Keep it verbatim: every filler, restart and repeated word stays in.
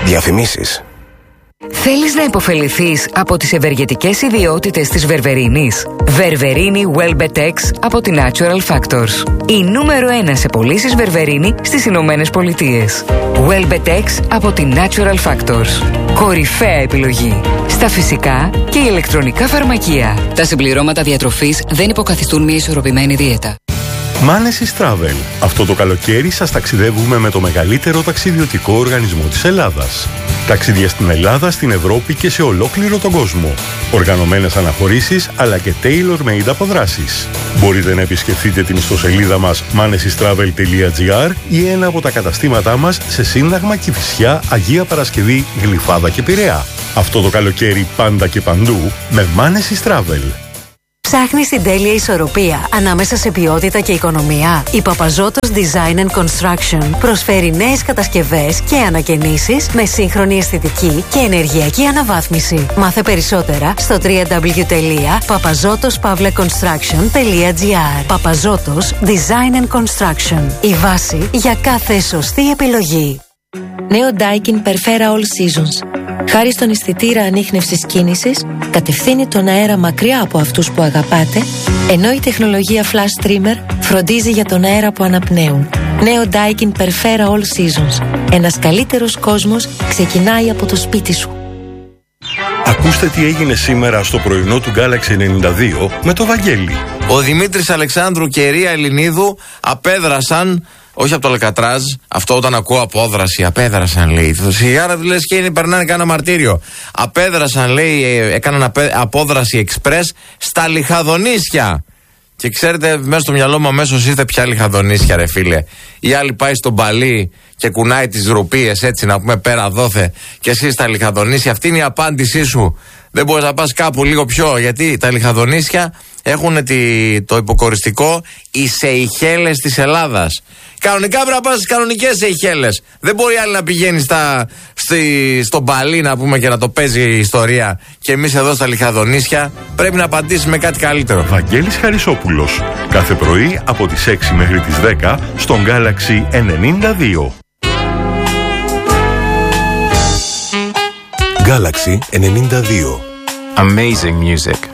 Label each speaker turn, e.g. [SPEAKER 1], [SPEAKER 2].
[SPEAKER 1] Διαφημίσεις.
[SPEAKER 2] Θέλεις να υποφεληθείς από τις ευεργετικές ιδιότητες της βερβερίνης? Βερβερίνη Welbetex από τη Natural Factors. Η νούμερο ένα σε πωλήσεις βερβερίνη στις Ηνωμένες Πολιτείες. Welbetex από τη Natural Factors. Κορυφαία επιλογή στα φυσικά και ηλεκτρονικά φαρμακεία. Τα συμπληρώματα διατροφής δεν υποκαθιστούν μια ισορροπημένη δίαιτα.
[SPEAKER 3] Manesis Travel. Αυτό το καλοκαίρι σας ταξιδεύουμε με το μεγαλύτερο ταξιδιωτικό οργανισμό της Ελλάδας. Ταξίδια στην Ελλάδα, στην Ευρώπη και σε ολόκληρο τον κόσμο. Οργανωμένες αναχωρήσεις αλλά και tailor-made αποδράσεις. Μπορείτε να επισκεφτείτε την ιστοσελίδα μας manesis travel τελεία gr ή ένα από τα καταστήματά μας σε Σύνταγμα, Κηφισιά, Αγία Παρασκευή, Γλυφάδα και Πειραιά. Αυτό το καλοκαίρι πάντα και παντού με Manesis Travel.
[SPEAKER 4] Ψάχνεις την τέλεια ισορροπία ανάμεσα σε ποιότητα και οικονομία? Η Παπαζώτος Design and Construction προσφέρει νέες κατασκευές και ανακαινήσεις με σύγχρονη αισθητική και ενεργειακή αναβάθμιση. Μάθε περισσότερα στο double-u double-u double-u τελεία παπαζώτος παύλα κονστράκσιον τελεία gr. Παπαζώτος Design and Construction. Η βάση για κάθε σωστή επιλογή.
[SPEAKER 5] Νέο Daikin Perfera All Seasons. Χάρη στον αισθητήρα ανίχνευσης κίνησης, κατευθύνει τον αέρα μακριά από αυτούς που αγαπάτε, ενώ η τεχνολογία Flash Trimmer φροντίζει για τον αέρα που αναπνέουν. Νέο Daikin Perfera All Seasons. Ένας καλύτερος κόσμος ξεκινάει από το σπίτι σου.
[SPEAKER 3] Ακούστε τι έγινε σήμερα στο πρωινό του Galaxy ενενήντα δύο με το Βαγγέλη.
[SPEAKER 6] Ο Δημήτρης Αλεξάνδρου και η Ρία Ελληνίδου απέδρασαν, όχι από το Αλκατράζ, αυτό όταν ακούω απόδραση, απέδρασαν λέει. Σιγάρα του λες και είναι, περνάνε κάνα μαρτύριο. Απέδρασαν λέει, έκαναν απέ, απόδραση εξπρές στα Λιχαδονήσια. Και ξέρετε, μέσα στο μυαλό μου αμέσως ήρθε πια Λιχαδονήσια, ρε φίλε. Η άλλη πάει στον Παλί και κουνάει τις ρουπίες, έτσι να πούμε πέρα δόθε, και εσύ στα Λιχαδονήσια. Αυτή είναι η απάντησή σου. Δεν μπορείς να πας κάπου λίγο πιο, γιατί τα Λιχαδονήσια έχουν τη, το υποκοριστικό οι Σεϊχέλες της Ελλάδας. Κανονικά πρέπει να πας στις κανονικές Σεϊχέλες. Δεν μπορεί άλλη να πηγαίνει στα, στη, στον Παλί να πούμε και να το παίζει η ιστορία, και εμείς εδώ στα Λιχαδονήσια πρέπει να απαντήσουμε με κάτι καλύτερο.
[SPEAKER 3] Βαγγέλης Χαρισόπουλος. Κάθε πρωί από τις έξι μέχρι τις δέκα στον Galaxy ενενήντα δύο.
[SPEAKER 1] Galaxy ενενήντα δύο.
[SPEAKER 7] Amazing music.